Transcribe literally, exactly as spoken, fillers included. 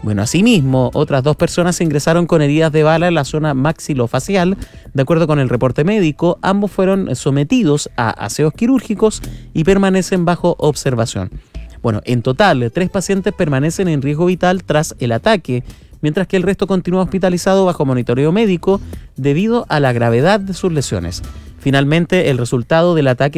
Bueno, asimismo, otras dos personas ingresaron con heridas de bala en la zona maxilofacial. De acuerdo con el reporte médico, ambos fueron sometidos a aseos quirúrgicos y permanecen bajo observación. Bueno, en total, tres pacientes permanecen en riesgo vital tras el ataque, mientras que el resto continúa hospitalizado bajo monitoreo médico debido a la gravedad de sus lesiones. Finalmente, el resultado del ataque